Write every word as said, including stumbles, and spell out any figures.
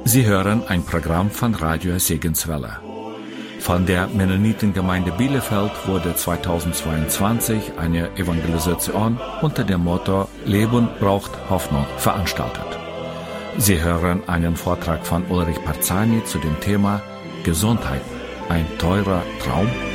Sie hören ein Programm von Radio Segenswelle. Von der Mennonitengemeinde Bielefeld wurde zweitausendzweiundzwanzig eine Evangelisation unter dem Motto Leben braucht Hoffnung veranstaltet. Sie hören einen Vortrag von Ulrich Parzani zu dem Thema Gesundheit, ein teurer Traum.